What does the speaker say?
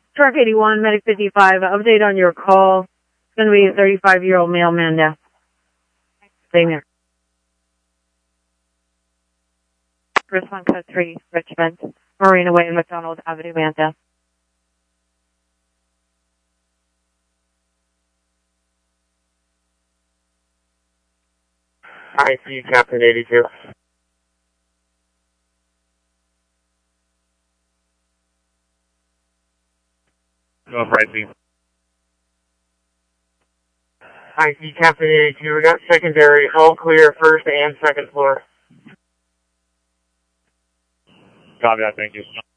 Truck 81, Medic 55, update on your call. It's going to be a 35-year-old male man death. Same here. First one, code 3, Richmond, Marina Way, McDonald Avenue, man death. I see Captain 82. Go up right, team. I see Captain 82. We got secondary, all clear, first and second floor. Copy that, thank you.